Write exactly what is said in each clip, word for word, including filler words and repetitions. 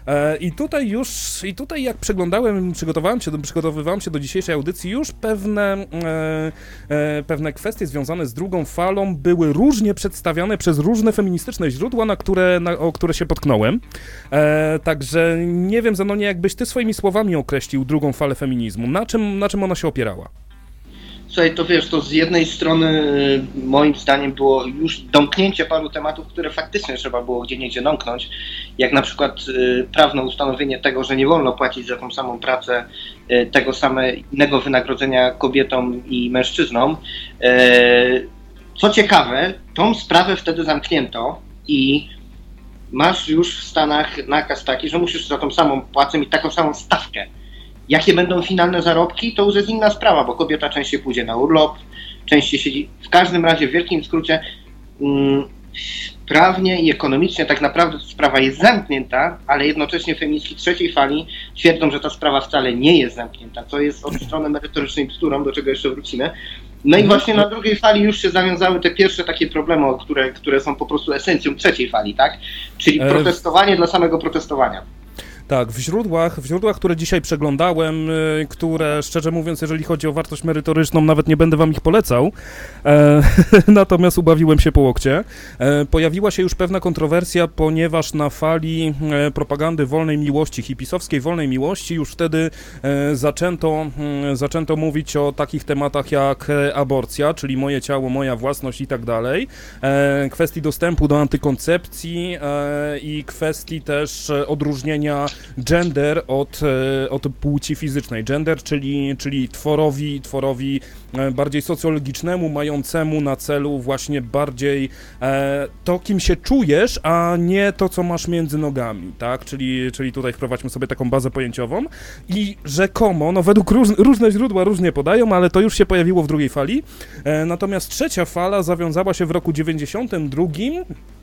I tutaj już, i tutaj jak przeglądałem, przygotowałem się, przygotowywałem się do dzisiejszej audycji, już pewne, pewne kwestie związane z drugą falą były różnie przedstawiane przez różne feministyczne źródła, na które, na, o które się potknąłem. Także nie wiem, Zenonie, jakbyś ty swoimi słowami określił drugą falę feminizmu. Na czym, na czym ona się opierała? Słuchaj, to wiesz, to z jednej strony moim zdaniem było już domknięcie paru tematów, które faktycznie trzeba było gdzieniegdzie domknąć, jak na przykład prawne ustanowienie tego, że nie wolno płacić za tą samą pracę tego samego wynagrodzenia kobietom i mężczyznom. Co ciekawe, tą sprawę wtedy zamknięto i masz już w Stanach nakaz taki, że musisz za tą samą płacę mieć taką samą stawkę. Jakie będą finalne zarobki, to już jest inna sprawa, bo kobieta częściej pójdzie na urlop, częściej siedzi. W każdym razie, w wielkim skrócie, mm, prawnie i ekonomicznie tak naprawdę ta sprawa jest zamknięta, ale jednocześnie feministki trzeciej fali twierdzą, że ta sprawa wcale nie jest zamknięta, co jest od strony merytorycznej bzdurą, do czego jeszcze wrócimy. No i właśnie na drugiej fali już się zawiązały te pierwsze takie problemy, które, które są po prostu esencją trzeciej fali, tak? Czyli protestowanie dla samego protestowania. Tak, w źródłach, w źródłach, które dzisiaj przeglądałem, y, które szczerze mówiąc, jeżeli chodzi o wartość merytoryczną, nawet nie będę wam ich polecał, e, natomiast ubawiłem się po łokcie, e, pojawiła się już pewna kontrowersja, ponieważ na fali e, propagandy wolnej miłości, hipisowskiej wolnej miłości, już wtedy e, zaczęto, e, zaczęto mówić o takich tematach jak e, aborcja, czyli moje ciało, moja własność i tak dalej, e, kwestii dostępu do antykoncepcji e, i kwestii też e, odróżnienia gender od, od płci fizycznej. Gender, czyli, czyli tworowi, tworowi bardziej socjologicznemu, mającemu na celu właśnie bardziej e, to, kim się czujesz, a nie to, co masz między nogami, tak? Czyli, czyli tutaj wprowadźmy sobie taką bazę pojęciową i rzekomo, no według róż, różne źródła różnie podają, ale to już się pojawiło w drugiej fali. E, natomiast trzecia fala zawiązała się w roku dziewięćdziesiątym drugim.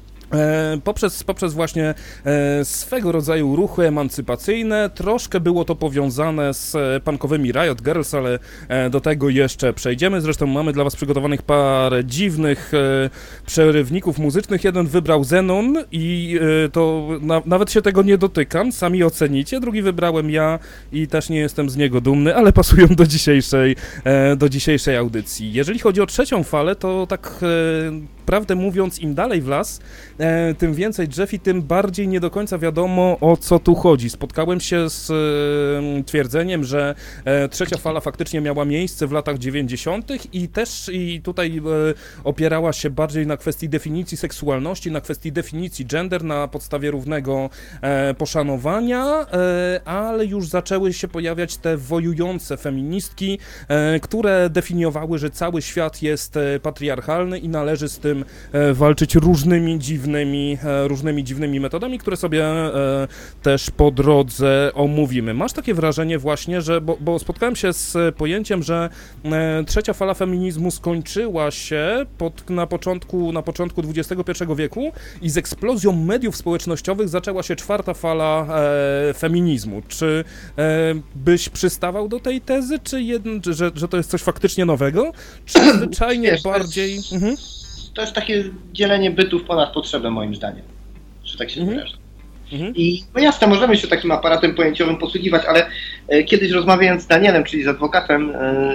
E, poprzez, poprzez właśnie e, swego rodzaju ruchy emancypacyjne. Troszkę było to powiązane z e, punkowymi Riot Girls, ale e, do tego jeszcze przejdziemy. Zresztą mamy dla was przygotowanych parę dziwnych e, przerywników muzycznych. Jeden wybrał Zenon i e, to na, nawet się tego nie dotykam, sami ocenicie. Drugi wybrałem ja i też nie jestem z niego dumny, ale pasują do dzisiejszej, e, do dzisiejszej audycji. Jeżeli chodzi o trzecią falę, to tak e, prawdę mówiąc, im dalej w las, e, tym więcej drzew i tym bardziej nie do końca wiadomo, o co tu chodzi. Spotkałem się z e, twierdzeniem, że e, trzecia fala faktycznie miała miejsce w latach dziewięćdziesiątych i też i tutaj e, opierała się bardziej na kwestii definicji seksualności, na kwestii definicji gender, na podstawie równego e, poszanowania, e, ale już zaczęły się pojawiać te wojujące feministki, e, które definiowały, że cały świat jest e, patriarchalny i należy z tym walczyć różnymi dziwnymi, różnymi dziwnymi metodami, które sobie też po drodze omówimy. Masz takie wrażenie właśnie, że, bo, bo spotkałem się z pojęciem, że trzecia fala feminizmu skończyła się pod, na początku, na początku dwudziestego pierwszego wieku i z eksplozją mediów społecznościowych zaczęła się czwarta fala e, feminizmu. Czy e, byś przystawał do tej tezy, czy jedno, że, że to jest coś faktycznie nowego, czy zwyczajnie Wiesz, bardziej... To jest, mhm. to jest takie dzielenie bytów ponad potrzebę, moim zdaniem, że tak się mhm. wyrażę. Mhm. I no jasne, możemy się takim aparatem pojęciowym posługiwać, ale e, kiedyś rozmawiając z Danielem, czyli z adwokatem, e,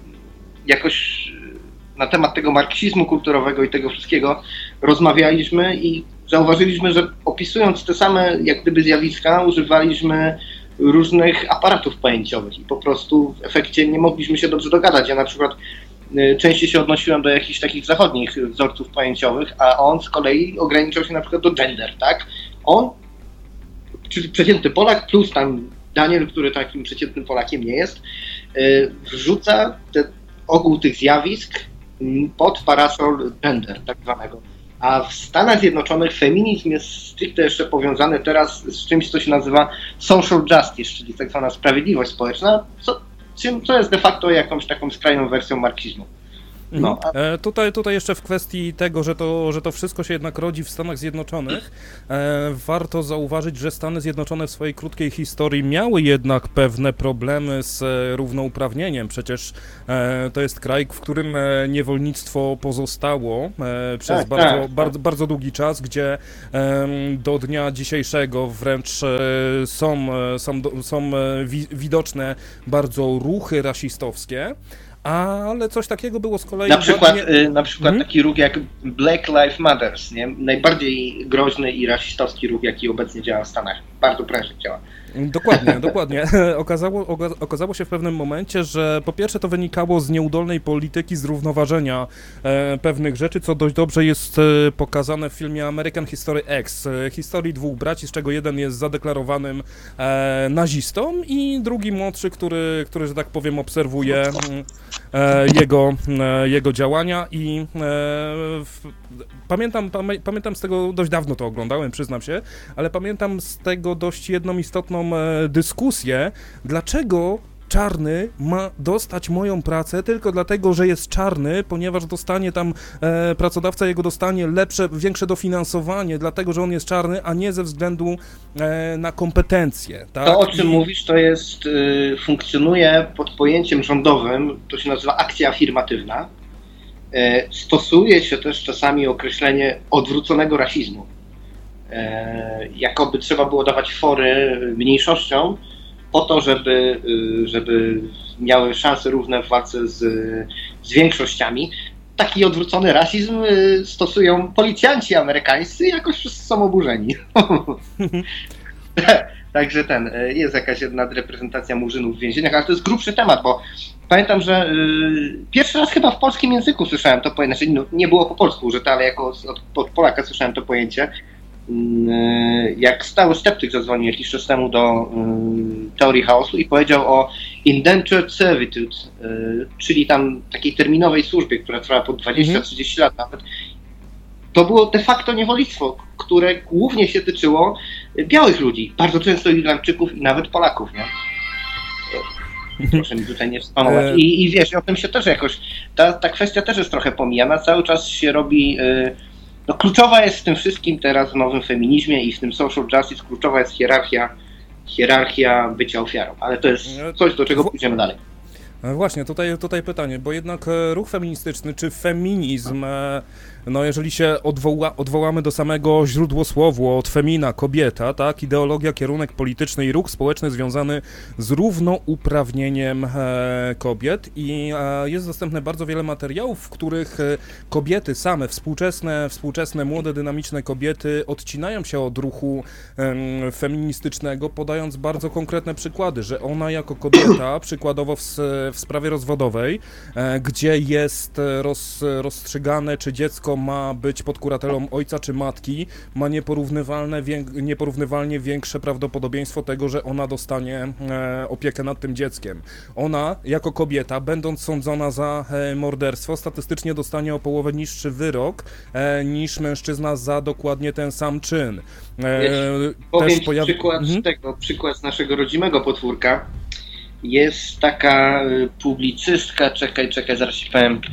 jakoś na temat tego marksizmu kulturowego i tego wszystkiego rozmawialiśmy i zauważyliśmy, że opisując te same jak gdyby zjawiska, używaliśmy różnych aparatów pojęciowych i po prostu w efekcie nie mogliśmy się dobrze dogadać. Ja na przykład częściej się odnosiłem do jakichś takich zachodnich wzorców pojęciowych, a on z kolei ograniczał się na przykład do gender, tak? On, czyli przeciętny Polak, plus tam Daniel, który takim przeciętnym Polakiem nie jest, wrzuca te, ogół tych zjawisk pod parasol gender, tak zwanego. A w Stanach Zjednoczonych feminizm jest stricte jeszcze powiązany teraz z czymś, co się nazywa social justice, czyli tak zwana sprawiedliwość społeczna, co, co jest de facto jakąś taką skrajną wersją marksizmu. No, a... e, tutaj, tutaj jeszcze w kwestii tego, że to, że to wszystko się jednak rodzi w Stanach Zjednoczonych, e, warto zauważyć, że Stany Zjednoczone w swojej krótkiej historii miały jednak pewne problemy z e, równouprawnieniem. Przecież e, to jest kraj, w którym e, niewolnictwo pozostało e, przez tak, bardzo, tak, bardzo, tak. bardzo długi czas, gdzie e, do dnia dzisiejszego wręcz e, są, są, są wi, widoczne bardzo ruchy rasistowskie. Ale coś takiego było z kolei... Na przykład, właśnie... na przykład mhm. taki ruch jak Black Lives Matter, nie? Najbardziej groźny i rasistowski ruch, jaki obecnie działa w Stanach. Bardzo prężnie działa. Dokładnie, dokładnie. Okazało, okazało się w pewnym momencie, że po pierwsze to wynikało z nieudolnej polityki zrównoważenia e, pewnych rzeczy, co dość dobrze jest e, pokazane w filmie American History X. E, historii dwóch braci, z czego jeden jest zadeklarowanym e, nazistą i drugi młodszy, który, który że tak powiem, obserwuje e, jego, e, jego działania i e, w, pamiętam, pamię, pamiętam z tego, dość dawno to oglądałem, przyznam się, ale pamiętam z tego dość jedną istotną dyskusję, dlaczego czarny ma dostać moją pracę tylko dlatego, że jest czarny, ponieważ dostanie tam, e, pracodawca jego dostanie lepsze, większe dofinansowanie, dlatego, że on jest czarny, a nie ze względu e, na kompetencje. Tak? To, o czym I... mówisz, to jest, y, funkcjonuje pod pojęciem rządowym, to się nazywa akcja afirmatywna. E, stosuje się też czasami określenie odwróconego rasizmu. E, jakoby trzeba było dawać fory mniejszościom po to, żeby, żeby miały szanse równe w walce z, z większościami. Taki odwrócony rasizm stosują policjanci amerykańscy, jakoś wszyscy są oburzeni. Także ten, jest jakaś nadreprezentacja murzynów w więzieniach, ale to jest grubszy temat, bo pamiętam, że y, pierwszy raz chyba w polskim języku słyszałem to pojęcie, znaczy, no, nie było po polsku użyte, ale jako od, od Polaka słyszałem to pojęcie. Jak stały sceptyk zadzwonił jakiś czas temu do y, teorii chaosu i powiedział o indentured servitude, y, czyli tam takiej terminowej służbie, która trwała po dwadzieścia trzydzieści lat nawet. To było de facto niewolnictwo, które głównie się tyczyło białych ludzi, bardzo często Irlandczyków i nawet Polaków, nie? Proszę mi tutaj nie wspomnieć. I, I wiesz, o tym się też jakoś, ta, ta kwestia też jest trochę pomijana, cały czas się robi... Y, No, kluczowa jest w tym wszystkim teraz w nowym feminizmie i w tym social justice, kluczowa jest hierarchia, hierarchia bycia ofiarą, ale to jest coś, do czego pójdziemy dalej. Właśnie, tutaj, tutaj pytanie, bo jednak ruch feministyczny czy feminizm, no jeżeli się odwoła, odwołamy do samego źródłosłowu, od femina, kobieta, tak, ideologia, kierunek polityczny i ruch społeczny związany z równouprawnieniem e, kobiet i e, jest dostępne bardzo wiele materiałów, w których kobiety same, współczesne, współczesne, młode, dynamiczne kobiety odcinają się od ruchu e, feministycznego, podając bardzo konkretne przykłady, że ona jako kobieta, przykładowo w, w sprawie rozwodowej, e, gdzie jest roz, rozstrzygane, czy dziecko ma być pod kuratelą ojca czy matki, ma nieporównywalne, wię, nieporównywalnie większe prawdopodobieństwo tego, że ona dostanie e, opiekę nad tym dzieckiem. Ona, jako kobieta, będąc sądzona za e, morderstwo, statystycznie dostanie o połowę niższy wyrok e, niż mężczyzna za dokładnie ten sam czyn. E, Wiesz, powiem ci pojawi... przykład mhm. tego, przykład z naszego rodzimego podwórka. Jest taka publicystka, czekaj, czekaj, zaraz ci powiem.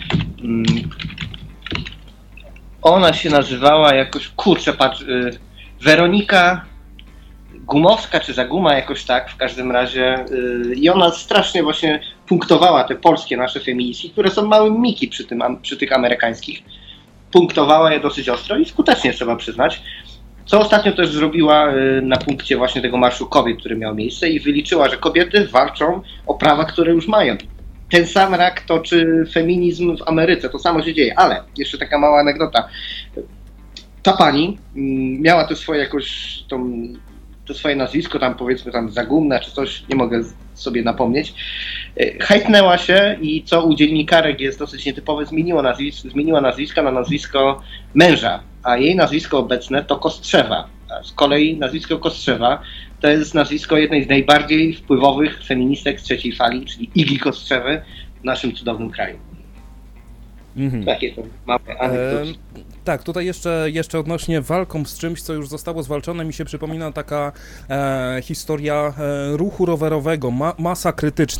Ona się nazywała jakoś, kurczę, patrz, Weronika Gumowska, czy Zaguma, jakoś tak, w każdym razie. I ona strasznie właśnie punktowała te polskie nasze feministki, które są małym miki przy, tym, przy tych amerykańskich. Punktowała je dosyć ostro i skutecznie, trzeba przyznać. Co ostatnio też zrobiła na punkcie właśnie tego Marszu Kobiet, który miał miejsce i wyliczyła, że kobiety walczą o prawa, które już mają. Ten sam rak toczy feminizm w Ameryce, to samo się dzieje, ale jeszcze taka mała anegdota. Ta pani miała to swoje jakoś, tą, to swoje nazwisko, tam powiedzmy tam Zagumna czy coś, nie mogę sobie napomnieć. Hejtnęła się i co u dziennikarek jest dosyć nietypowe, zmieniła nazwisko, zmieniła nazwisko na nazwisko męża, a jej nazwisko obecne to Kostrzewa. A z kolei nazwisko Kostrzewa to jest nazwisko jednej z najbardziej wpływowych feministek z trzeciej fali, czyli Igi Kostrzewy w naszym cudownym kraju. Mhm. Takie to małe anegdoty. E, tak, tutaj jeszcze, jeszcze odnośnie walką z czymś, co już zostało zwalczone, mi się przypomina taka e, historia e, ruchu rowerowego, ma, masa krytyczna.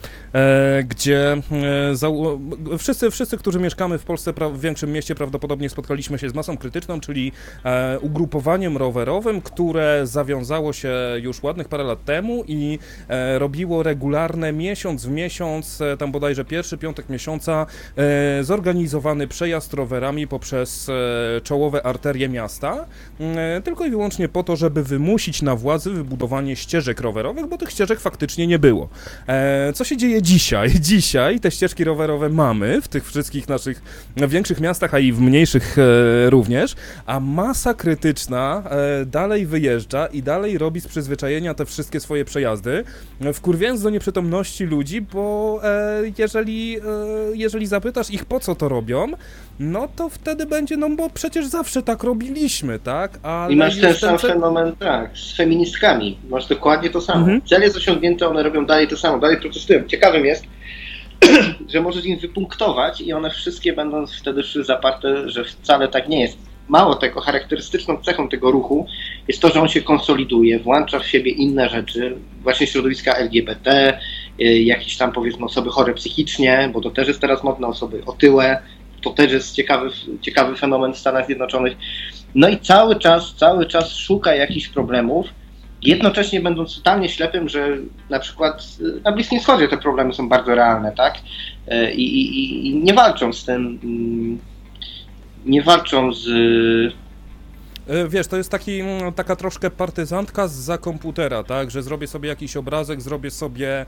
gdzie wszyscy, wszyscy, którzy mieszkamy w Polsce, w większym mieście, prawdopodobnie spotkaliśmy się z masą krytyczną, czyli ugrupowaniem rowerowym, które zawiązało się już ładnych parę lat temu i robiło regularne, miesiąc w miesiąc, tam bodajże pierwszy piątek miesiąca, zorganizowany przejazd rowerami poprzez czołowe arterie miasta, tylko i wyłącznie po to, żeby wymusić na władzy wybudowanie ścieżek rowerowych, bo tych ścieżek faktycznie nie było. Co się dzieje dzisiaj? Dzisiaj te ścieżki rowerowe mamy w tych wszystkich naszych większych miastach, a i w mniejszych również, a masa krytyczna dalej wyjeżdża i dalej robi z przyzwyczajenia te wszystkie swoje przejazdy, wkurwiając do nieprzytomności ludzi, bo jeżeli, jeżeli zapytasz ich, po co to robią, no to wtedy będzie, no bo przecież zawsze tak robiliśmy, tak? Ale i masz ten sam ce... fenomen, tak, z feministkami. Masz dokładnie to samo. Mhm. Cel jest osiągnięty, one robią dalej to samo, dalej protestują. Ciekawym jest, że możesz im wypunktować i one wszystkie będą wtedy zaparte, że wcale tak nie jest. Mało tego, charakterystyczną cechą tego ruchu jest to, że on się konsoliduje, włącza w siebie inne rzeczy, właśnie środowiska L G B T, jakieś tam powiedzmy osoby chore psychicznie, bo to też jest teraz modne, osoby otyłe, to też jest ciekawy, ciekawy fenomen w Stanach Zjednoczonych. No i cały czas, cały czas szuka jakichś problemów, jednocześnie będąc totalnie ślepym, że na przykład na Bliskim Wschodzie te problemy są bardzo realne, tak? I, i, i nie walczą z tym, nie walczą z... Wiesz, to jest taki, taka troszkę partyzantka zza komputera, tak, że zrobię sobie jakiś obrazek, zrobię sobie,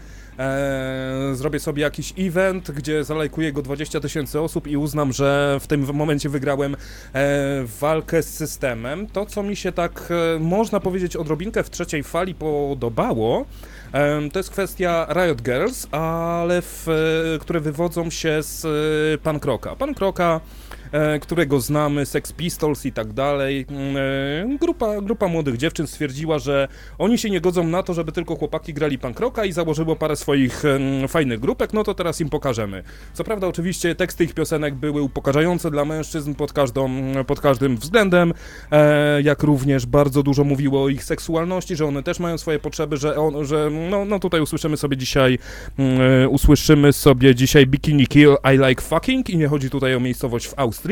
e, zrobię sobie jakiś event, gdzie zalajkuję go dwadzieścia tysięcy osób i uznam, że w tym momencie wygrałem e, walkę z systemem. To, co mi się tak, e, można powiedzieć, odrobinkę w trzeciej fali podobało, e, to jest kwestia Riot Girls, ale w, e, które wywodzą się z e, Punk Rocka. Punk Rocka, którego znamy, Sex Pistols i tak dalej. Grupa, grupa młodych dziewczyn stwierdziła, że oni się nie godzą na to, żeby tylko chłopaki grali punk rocka i założyło parę swoich fajnych grupek, no to teraz im pokażemy. Co prawda oczywiście teksty ich piosenek były upokarzające dla mężczyzn pod, każdą, pod każdym względem, jak również bardzo dużo mówiło o ich seksualności, że one też mają swoje potrzeby, że, on, że no, no tutaj usłyszymy sobie dzisiaj usłyszymy sobie dzisiaj Bikini Kill, I Like Fucking i nie chodzi tutaj o miejscowość w Austrii,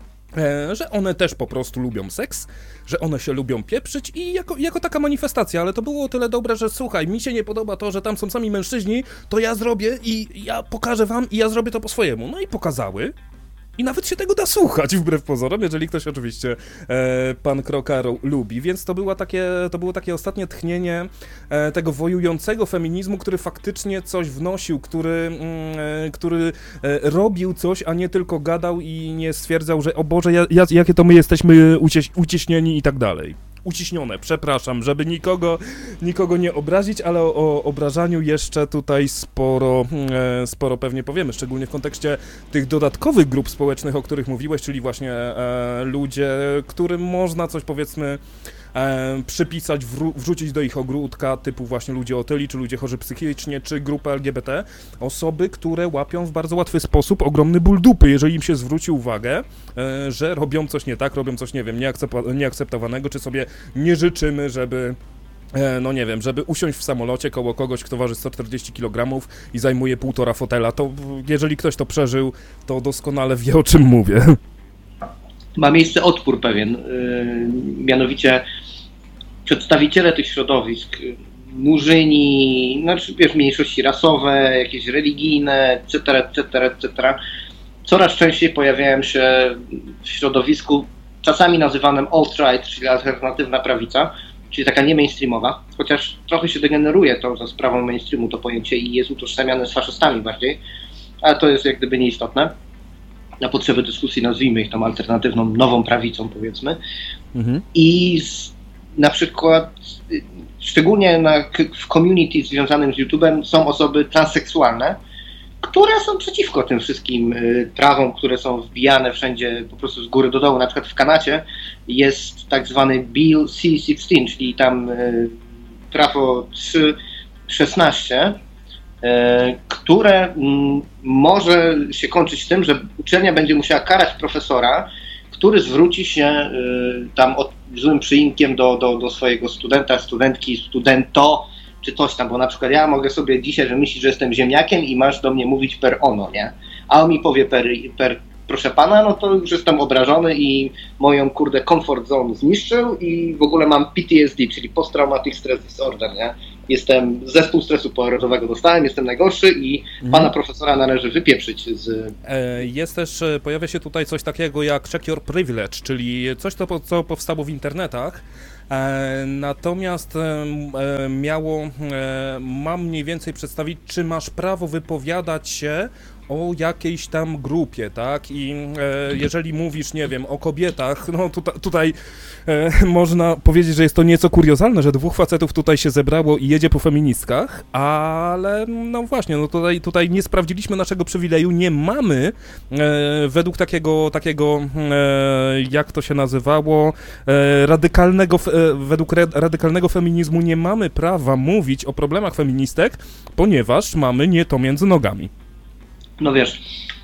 że one też po prostu lubią seks, że one się lubią pieprzyć i jako, jako taka manifestacja, ale to było o tyle dobre, że słuchaj, mi się nie podoba to, że tam są sami mężczyźni, to ja zrobię i ja pokażę wam i ja zrobię to po swojemu. No i pokazały. I nawet się tego da słuchać, wbrew pozorom, jeżeli ktoś oczywiście e, Punk Rocka lubi, więc to, była takie, to było takie ostatnie tchnienie e, tego wojującego feminizmu, który faktycznie coś wnosił, który, mm, który e, robił coś, a nie tylko gadał i nie stwierdzał, że o Boże, ja, ja, jakie to my jesteśmy ucieś, uciśnieni i tak dalej. Uciśnione, przepraszam, żeby nikogo, nikogo nie obrazić, ale o, o obrażaniu jeszcze tutaj sporo, e, sporo pewnie powiemy, szczególnie w kontekście tych dodatkowych grup społecznych, o których mówiłeś, czyli właśnie e, ludzie, którym można coś powiedzmy e, przypisać, wró- wrzucić do ich ogródka, typu właśnie ludzie otyli, czy ludzie chorzy psychicznie, czy grupa L G B T, osoby, które łapią w bardzo łatwy sposób ogromny ból dupy, jeżeli im się zwróci uwagę, e, że robią coś nie tak, robią coś, nie wiem, nieakcept- nieakceptowanego, czy sobie nie życzymy, żeby, e, no nie wiem, żeby usiąść w samolocie koło kogoś, kto waży sto czterdzieści kilogramów i zajmuje półtora fotela, to jeżeli ktoś to przeżył, to doskonale wie, o czym mówię. Ma miejsce odpór pewien, yy, mianowicie przedstawiciele tych środowisk, murzyni, znaczy wiesz, mniejszości rasowe, jakieś religijne, et cetera, et cetera, et cetera, coraz częściej pojawiają się w środowisku czasami nazywanym alt-right, czyli alternatywna prawica, czyli taka nie mainstreamowa, chociaż trochę się degeneruje to za sprawą mainstreamu to pojęcie i jest utożsamiane z faszystami bardziej, ale to jest jak gdyby nieistotne. Na potrzeby dyskusji nazwijmy ich tam alternatywną, nową prawicą powiedzmy. Mhm. I z, na przykład szczególnie na, w community związanym z YouTube'em są osoby transseksualne, które są przeciwko tym wszystkim y, prawom, które są wbijane wszędzie po prostu z góry do dołu. Na przykład w Kanadzie jest tak zwany Bill C szesnaście, czyli tam y, prawo trzy szesnaście, y, które y, może się kończyć tym, że uczelnia będzie musiała karać profesora, który zwróci się y, tam od, złym przyimkiem do, do, do swojego studenta, studentki, studento, czy coś tam, bo na przykład ja mogę sobie dzisiaj wymyślić, że jestem ziemniakiem i masz do mnie mówić per ono, nie? A on mi powie per, per proszę pana, no to już jestem obrażony i moją, kurde, comfort zone zniszczył i w ogóle mam P T S D, czyli Post-Traumatic Stress Disorder, nie? Jestem, zespół stresu porażowego dostałem, jestem najgorszy i pana mhm. profesora należy wypieprzyć z... Jest też, pojawia się tutaj coś takiego jak Check Your Privilege, czyli coś, to, co powstało w internetach. Natomiast miało, mam mniej więcej przedstawić, czy masz prawo wypowiadać się o jakiejś tam grupie, tak? I e, jeżeli mówisz, nie wiem, o kobietach, no tutaj, tutaj e, można powiedzieć, że jest to nieco kuriozalne, że dwóch facetów tutaj się zebrało i jedzie po feministkach, ale no właśnie, no tutaj, tutaj nie sprawdziliśmy naszego przywileju, nie mamy e, według takiego, takiego e, jak to się nazywało, e, radykalnego, e, według re, radykalnego feminizmu nie mamy prawa mówić o problemach feministek, ponieważ mamy nie to między nogami. No wiesz,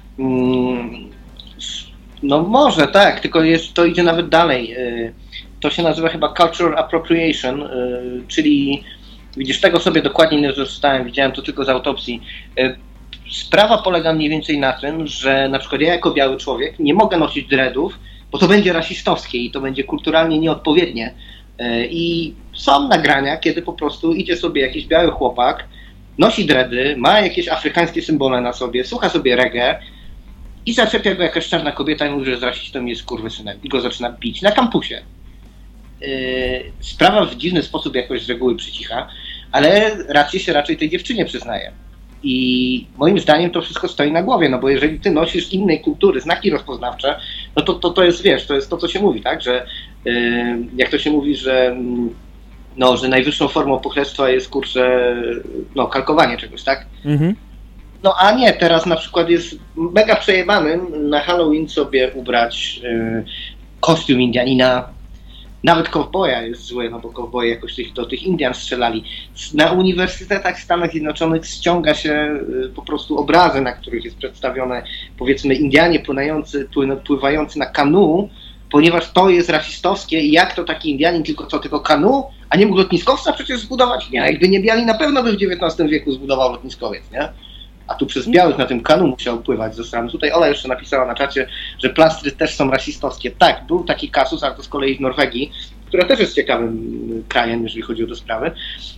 no może tak, tylko jest, to idzie nawet dalej. To się nazywa chyba cultural appropriation, czyli widzisz, tego sobie dokładnie nie dostałem, widziałem to tylko z autopsji. Sprawa polega mniej więcej na tym, że na przykład ja jako biały człowiek nie mogę nosić dreadów, bo to będzie rasistowskie i to będzie kulturalnie nieodpowiednie. I są nagrania, kiedy po prostu idzie sobie jakiś biały chłopak, nosi dready, ma jakieś afrykańskie symbole na sobie, słucha sobie reggae i zaczepia go jakaś czarna kobieta i mówi, że z rasistą jest skurwysynem i go zaczyna bić na kampusie. Yy, sprawa w dziwny sposób jakoś z reguły przycicha, ale rację się raczej tej dziewczynie przyznaje. I moim zdaniem to wszystko stoi na głowie, no bo jeżeli ty nosisz innej kultury znaki rozpoznawcze, no to to, to jest, wiesz, to jest to, co się mówi, tak, że yy, jak to się mówi, że no, że najwyższą formą pochlebstwa jest, kurczę, no, kalkowanie czegoś, tak? Mhm. No a nie, teraz na przykład jest mega przejebanym na Halloween sobie ubrać y, kostium Indianina. Nawet kowboja jest zły, no bo kowboje jakoś tych, do tych Indian strzelali. Na uniwersytetach w Stanach Zjednoczonych ściąga się y, po prostu obrazy, na których jest przedstawione, powiedzmy, Indianie płynący, pływ, pływający na kanu, ponieważ to jest rasistowskie i jak to taki Indianin, tylko co, tylko kanu? A nie mógł lotniskowca przecież zbudować? Nie, jakby nie biali, na pewno by w dziewiętnastym wieku zbudował lotniskowiec, nie? A tu przez białych na tym kanu musiał pływać ze strony. Tutaj Ola jeszcze napisała na czacie, że plastry też są rasistowskie. Tak, był taki kasus, ale to z kolei w Norwegii, która też jest ciekawym krajem, jeżeli chodzi o te sprawy,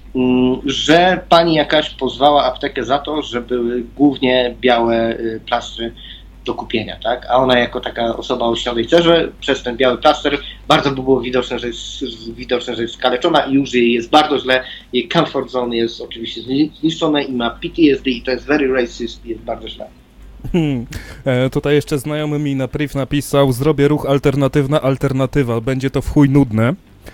że pani jakaś pozwała aptekę za to, że były głównie białe plastry do kupienia, tak? A ona jako taka osoba o śniadej cerze przez ten biały plaster bardzo by było widoczne, że jest widoczne, że jest skaleczona i już jej jest bardzo źle. Jej comfort zone jest oczywiście zniszczone i ma P T S D i to jest very racist i jest bardzo źle. Hmm. E, tutaj jeszcze znajomy mi na priv napisał: zrobię ruch alternatywna alternatywa, będzie to w chuj nudne.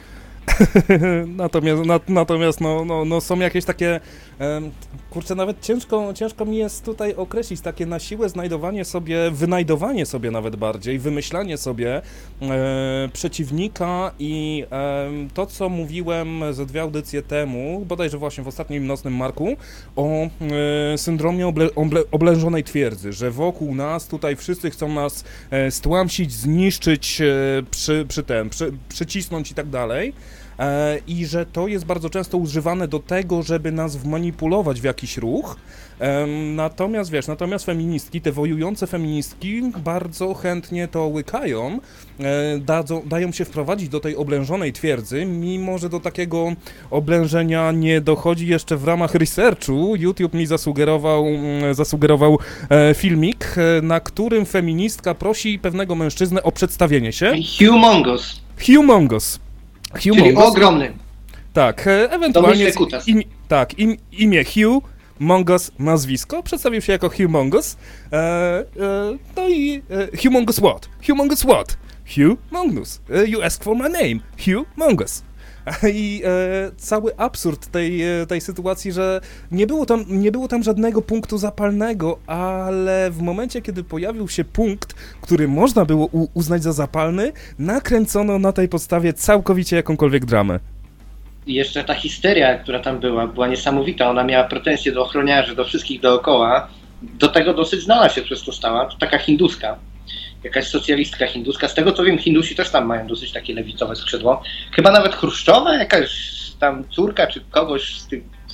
natomiast na, natomiast no, no, no są jakieś takie, e, kurczę, nawet ciężko, ciężko mi jest tutaj określić takie na siłę znajdowanie sobie, wynajdowanie sobie nawet bardziej, wymyślanie sobie e, przeciwnika i e, to, co mówiłem ze dwie audycje temu, bodajże właśnie w ostatnim Nocnym Marku, o e, syndromie oble, oble, oblężonej twierdzy, że wokół nas tutaj wszyscy chcą nas e, stłamsić, zniszczyć, e, przy, przy ten, przy, przycisnąć i tak dalej. I że to jest bardzo często używane do tego, żeby nas wmanipulować w jakiś ruch. Natomiast wiesz, natomiast feministki, te wojujące feministki bardzo chętnie to łykają, dadzą, dają się wprowadzić do tej oblężonej twierdzy, mimo że do takiego oblężenia nie dochodzi jeszcze w ramach researchu. YouTube mi zasugerował, zasugerował filmik, na którym feministka prosi pewnego mężczyznę o przedstawienie się. Humongous. Humongous. Czyli Mongos. Ogromny. Tak, ewentualnie im, tak, im, imię Hugh, Mongos, nazwisko, przedstawił się jako Humongous. E, e, no i e, Humongous what? Humongous what? Humongous. E, you ask for my name. Humongous. I e, cały absurd tej, tej sytuacji, że nie było, tam, nie było tam żadnego punktu zapalnego, ale w momencie, kiedy pojawił się punkt, który można było u, uznać za zapalny, nakręcono na tej podstawie całkowicie jakąkolwiek dramę. I jeszcze ta histeria, która tam była, była niesamowita. Ona miała pretensje do ochroniarzy, do wszystkich dookoła. Do tego dosyć znana się przez to stała. To taka hinduska. Jakaś socjalistka hinduska. Z tego co wiem, Hindusi też tam mają dosyć takie lewicowe skrzydło. Chyba nawet Chruszczowa, jakaś tam córka czy kogoś z tych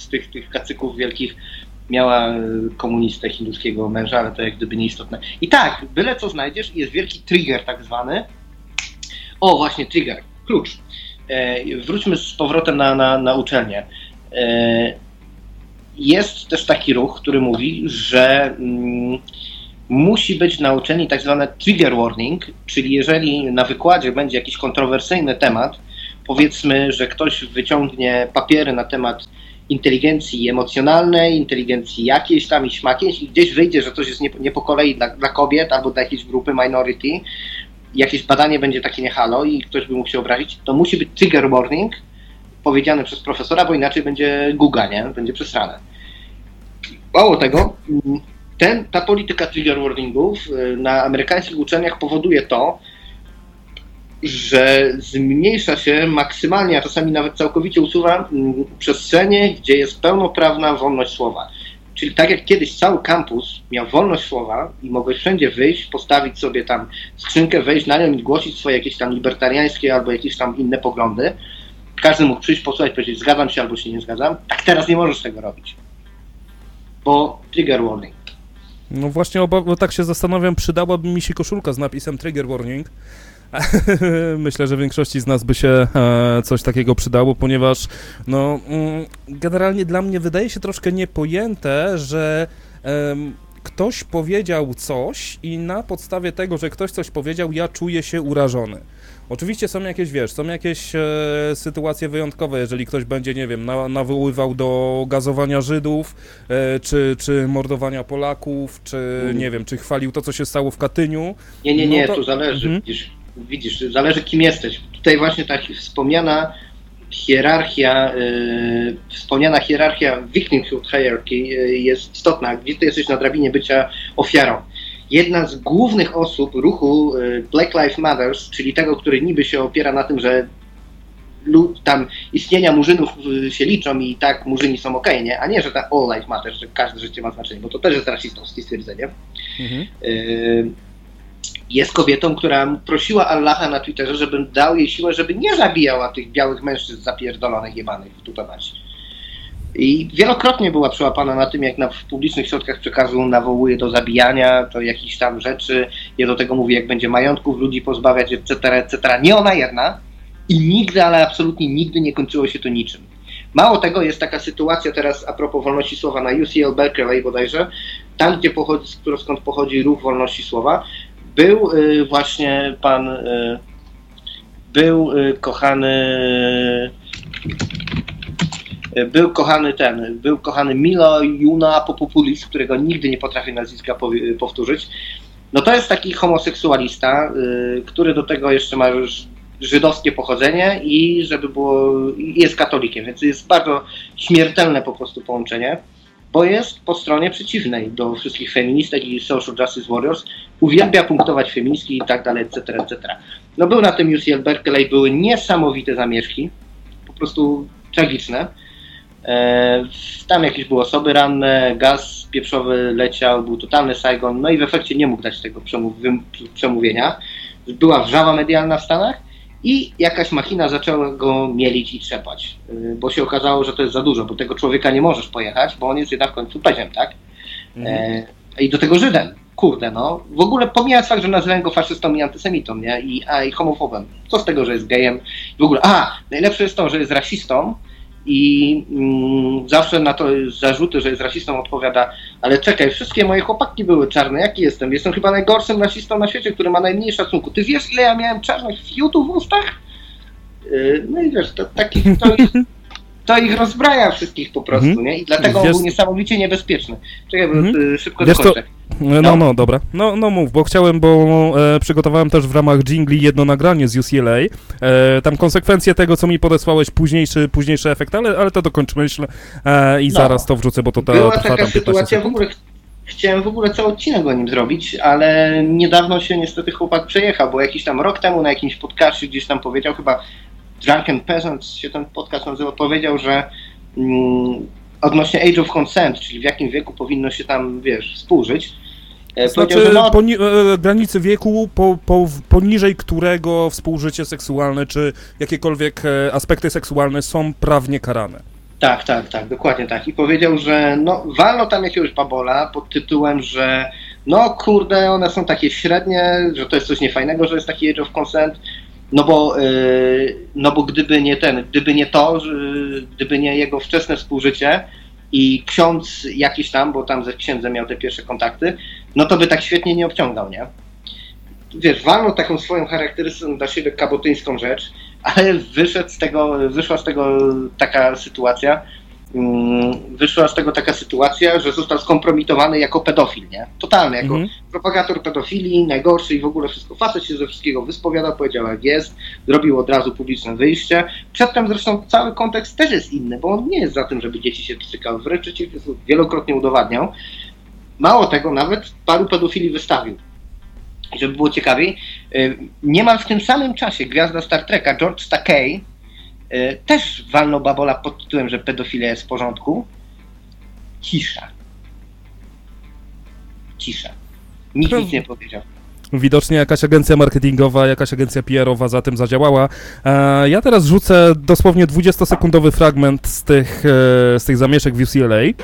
z tych, tych kacyków wielkich miała komunistę hinduskiego męża, ale to jak gdyby nieistotne. I tak, byle co znajdziesz, jest wielki trigger tak zwany. O, właśnie, trigger, klucz. E, wróćmy z powrotem na, na, na uczelnię. E, jest też taki ruch, który mówi, że mm, musi być na uczelni tak zwane trigger warning, czyli jeżeli na wykładzie będzie jakiś kontrowersyjny temat, powiedzmy, że ktoś wyciągnie papiery na temat inteligencji emocjonalnej, inteligencji jakiejś tam i śmakiejś i gdzieś wyjdzie, że coś jest nie, nie po kolei dla, dla kobiet albo dla jakiejś grupy minority, jakieś badanie będzie takie nie halo i ktoś by mógł się obrazić, to musi być trigger warning powiedziany przez profesora, bo inaczej będzie guga, nie? Będzie przesrane. Mało tego, ten, ta polityka trigger warningów na amerykańskich uczelniach powoduje to, że zmniejsza się maksymalnie, a czasami nawet całkowicie usuwa przestrzenie, gdzie jest pełnoprawna wolność słowa. Czyli tak jak kiedyś cały kampus miał wolność słowa i mogłeś wszędzie wyjść, postawić sobie tam skrzynkę, wejść na nią i głosić swoje jakieś tam libertariańskie albo jakieś tam inne poglądy. Każdy mógł przyjść, posłuchać, powiedzieć zgadzam się albo się nie zgadzam. Tak teraz nie możesz tego robić. Bo trigger warning. No właśnie, oba, bo tak się zastanawiam, przydałaby mi się koszulka z napisem trigger warning. Myślę, że większości z nas by się e, coś takiego przydało, ponieważ no, mm, generalnie dla mnie wydaje się troszkę niepojęte, że em, ktoś powiedział coś i na podstawie tego, że ktoś coś powiedział, ja czuję się urażony. Oczywiście są jakieś, wiesz, są jakieś e, sytuacje wyjątkowe, jeżeli ktoś będzie, nie wiem, na, nawoływał do gazowania Żydów, e, czy, czy mordowania Polaków, czy mm. nie wiem, czy chwalił to, co się stało w Katyniu. Nie, nie, nie, no to... tu zależy, mhm. widzisz, widzisz, zależy kim jesteś. Tutaj właśnie ta wspomniana hierarchia, yy, wspomniana hierarchia victimhood hierarchy yy, jest istotna, gdzie ty jesteś na drabinie bycia ofiarą. Jedna z głównych osób ruchu Black Lives Matter, czyli tego, który niby się opiera na tym, że tam istnienia murzynów się liczą i tak murzyni są okej, okay, nie? A nie, że ta all life matter, że każde życie ma znaczenie, bo to też jest rasistowskie stwierdzenie. Mhm. Jest kobietą, która prosiła Allaha na Twitterze, żeby dał jej siłę, żeby nie zabijała tych białych mężczyzn zapierdolonych, jebanych w tutować. I wielokrotnie była przyłapana na tym, jak na, w publicznych środkach przekazu nawołuje do zabijania, do jakichś tam rzeczy, je do tego mówi, jak będzie majątków ludzi pozbawiać, et cetera, et cetera. Nie ona jedna i nigdy, ale absolutnie nigdy nie kończyło się to niczym. Mało tego, jest taka sytuacja teraz a propos wolności słowa na U C L Berkeley bodajże, tam gdzie pochodzi, skąd pochodzi ruch wolności słowa, był y, właśnie pan, y, był y, kochany... Był kochany ten, był kochany Milo Juna Popopoulis, którego nigdy nie potrafię nazwiska powtórzyć. No to jest taki homoseksualista, y, który do tego jeszcze ma żydowskie pochodzenie i żeby było, jest katolikiem, więc jest bardzo śmiertelne po prostu połączenie, bo jest po stronie przeciwnej do wszystkich feministek i social justice warriors, uwielbia punktować feministki i tak dalej, et cetera, et cetera. No był na tym U C L Berkeley, były niesamowite zamieszki, po prostu tragiczne. E, tam jakieś były osoby ranne, gaz pieprzowy leciał, był totalny Saigon, no i w efekcie nie mógł dać tego przemów przemówienia. Była wrzawa medialna w Stanach i jakaś machina zaczęła go mielić i trzepać, e, bo się okazało, że to jest za dużo, bo tego człowieka nie możesz pojechać, bo on jest jednak w końcu peziem, tak? E, I do tego Żydem, kurde no, w ogóle pomijając fakt, że nazywałem go faszystą i antysemitą, nie? I, a, i homofobem, co z tego, że jest gejem, w ogóle, a, najlepsze jest to, że jest rasistą, i mm, zawsze na to zarzuty, że jest rasistą odpowiada, ale czekaj, wszystkie moje chłopaki były czarne, jaki jestem? Jestem chyba najgorszym rasistą na świecie, który ma najmniej szacunku. Ty wiesz, ile ja miałem czarnych fiutów w ustach? Yy, no i wiesz, to, taki, to, ich, to ich rozbraja wszystkich po prostu, mm-hmm. nie? I dlatego on wiesz... był niesamowicie niebezpieczny. Czekaj, bo mm-hmm. szybko wiesz dokończę. No, no, no, dobra. No, no mów, bo chciałem, bo e, przygotowałem też w ramach Jingli jedno nagranie z U C L A. E, tam konsekwencje tego, co mi podesłałeś, późniejszy, późniejszy efekt, ale, ale to dokończ myśl e, i no. zaraz to wrzucę, bo to ta, Była trwa taka tam sytuacja, w ogóle chciałem w ogóle cały odcinek o nim zrobić, ale niedawno się niestety chłopak przejechał, bo jakiś tam rok temu na jakimś podcastie gdzieś tam powiedział, chyba Drunken Peasants się ten podcast nazywa, powiedział, że mm, odnośnie Age of Consent, czyli w jakim wieku powinno się tam, wiesz, współżyć. Znaczy no, poni- e, granicy wieku, po, po, poniżej którego współżycie seksualne czy jakiekolwiek e, aspekty seksualne są prawnie karane. Tak, tak, tak, dokładnie tak. I powiedział, że no walno tam jakiegoś babola pod tytułem, że no kurde, one są takie średnie, że to jest coś niefajnego, że jest taki age of consent, no bo, yy, no bo gdyby nie ten, gdyby nie to, że, gdyby nie jego wczesne współżycie i ksiądz jakiś tam, bo tam ze księdzem miał te pierwsze kontakty, no to by tak świetnie nie obciągał, nie? Wiesz, walnął taką swoją charakterystyczną dla siebie kabotyńską rzecz, ale wyszedł z tego, wyszła z tego taka sytuacja, wyszła z tego taka sytuacja, że został skompromitowany jako pedofil, nie? Totalny, jako mm. propagator pedofilii, najgorszy i w ogóle wszystko. Facet się ze wszystkiego wyspowiadał, powiedział jak jest, zrobił od razu publiczne wyjście. Przedtem zresztą cały kontekst też jest inny, bo on nie jest za tym, żeby dzieci się pstrzykały, wręcz przeciwnie, wielokrotnie udowadniał. Mało tego, nawet paru pedofili wystawił. I żeby było ciekawiej, niemal w tym samym czasie gwiazda Star Treka, George Takei, też walnął babola pod tytułem, że pedofilia jest w porządku. Cisza. Cisza. Nikt nic nie powiedział. Widocznie jakaś agencja marketingowa, jakaś agencja P R-owa za tym zadziałała. E, ja teraz rzucę dosłownie dwudziestosekundowy fragment z tych, e, z tych zamieszek w U C L A.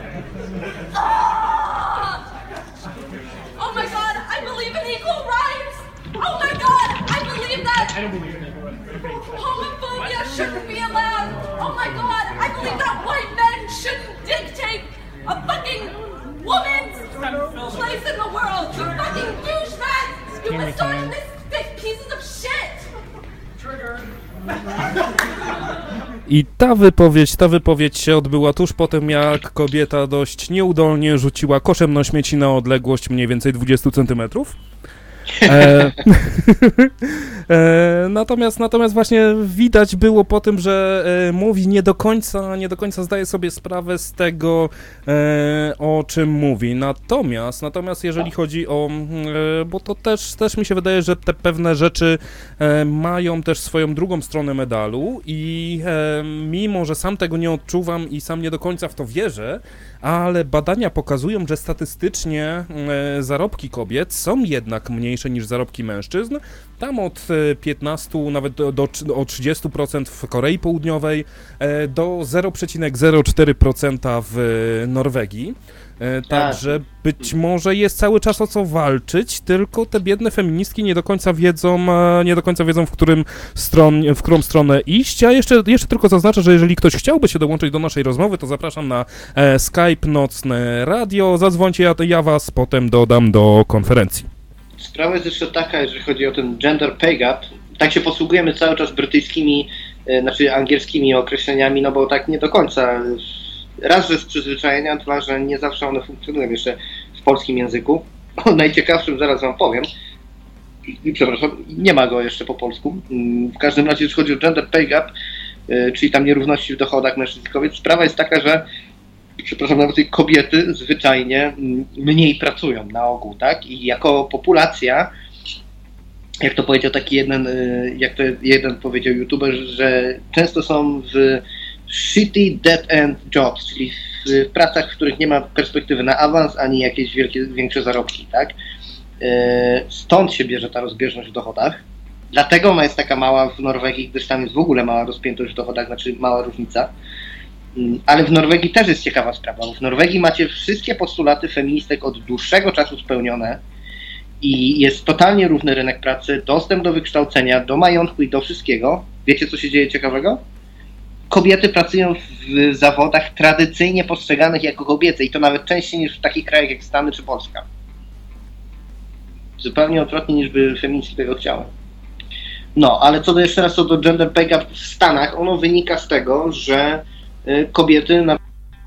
I ta wypowiedź, ta wypowiedź się odbyła tuż po tym, jak kobieta dość nieudolnie rzuciła koszem na śmieci na odległość mniej więcej dwudziestu centymetrów. E, e, natomiast, natomiast właśnie widać było po tym, że e, mówi nie do końca, nie do końca zdaje sobie sprawę z tego, e, o czym mówi. Natomiast, natomiast jeżeli chodzi o, e, bo to też, też mi się wydaje, że te pewne rzeczy e, mają też swoją drugą stronę medalu i e, mimo, że sam tego nie odczuwam i sam nie do końca w to wierzę, ale badania pokazują, że statystycznie e, zarobki kobiet są jednak mniejsze niż zarobki mężczyzn. Tam od piętnastu, nawet do, do, do trzydziestu procent w Korei Południowej, e, do zero przecinek zero cztery procent w Norwegii. E, także być może jest cały czas o co walczyć, tylko te biedne feministki nie do końca wiedzą, nie do końca wiedzą, w którym stron, w którą stronę iść. A jeszcze, jeszcze tylko zaznaczę, że jeżeli ktoś chciałby się dołączyć do naszej rozmowy, to zapraszam na e, Skype Nocne Radio. Zadzwońcie, ja, ja was potem dodam do konferencji. Sprawa jest jeszcze taka, jeżeli chodzi o ten gender pay gap, tak się posługujemy cały czas brytyjskimi, e, znaczy angielskimi określeniami, no bo tak nie do końca. Raz, że z przyzwyczajenia, dwa, że nie zawsze one funkcjonują jeszcze w polskim języku. O najciekawszym zaraz wam powiem. I, przepraszam, nie ma go jeszcze po polsku. W każdym razie, jeśli chodzi o gender pay gap, czyli tam nierówności w dochodach mężczyzn i kobiet, sprawa jest taka, że przepraszam, nawet kobiety zwyczajnie mniej pracują na ogół, tak? I jako populacja, jak to powiedział taki jeden, jak to jeden powiedział youtuber, że często są w shitty dead-end jobs, czyli w, w pracach, w których nie ma perspektywy na awans, ani jakieś wielkie, większe zarobki, tak? Stąd się bierze ta rozbieżność w dochodach. Dlatego ona jest taka mała w Norwegii, gdyż tam jest w ogóle mała rozpiętość w dochodach, znaczy mała różnica. Ale w Norwegii też jest ciekawa sprawa, bo w Norwegii macie wszystkie postulaty feministek od dłuższego czasu spełnione i jest totalnie równy rynek pracy, dostęp do wykształcenia, do majątku i do wszystkiego. Wiecie, co się dzieje ciekawego? Kobiety pracują w zawodach tradycyjnie postrzeganych jako kobiece i to nawet częściej niż w takich krajach jak Stany czy Polska. Zupełnie odwrotnie niż by feministki tego chciały. No, ale co do jeszcze raz co do gender pay gap w Stanach, ono wynika z tego, że kobiety na...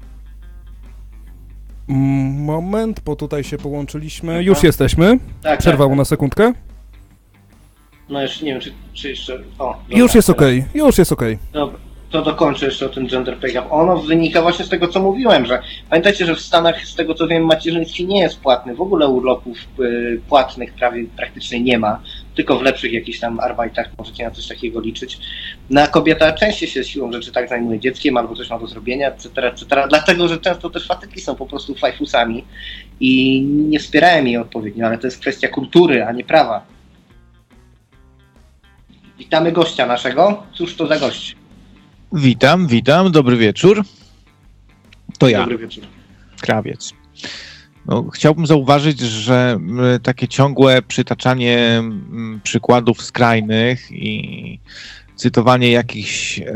Moment, bo tutaj się połączyliśmy. Już jesteśmy. Tak, Przerwało tak, tak. na sekundkę. No jeszcze nie wiem, czy, czy jeszcze... O, dobra, już jest okej, okay. już jest okej. Okay. Dobra, to dokończę jeszcze o tym gender pay gap. Ono wynika właśnie z tego, co mówiłem, że pamiętajcie, że w Stanach, z tego co wiem, macierzyństwo nie jest płatne. W ogóle urlopów y, płatnych prawie praktycznie nie ma. Tylko w lepszych jakichś tam arbeitach możecie na coś takiego liczyć. No a kobieta częściej się siłą rzeczy tak zajmuje dzieckiem albo coś ma do zrobienia, et cetera, et cetera. Dlatego, że często też facetki są po prostu fajfusami i nie wspierają jej odpowiednio, ale to jest kwestia kultury, a nie prawa. Witamy gościa naszego. Cóż to za gość? Witam, witam, dobry wieczór. To ja, Dobry wieczór. Krawiec. No, chciałbym zauważyć, że y, takie ciągłe przytaczanie y, przykładów skrajnych i cytowanie jakichś y,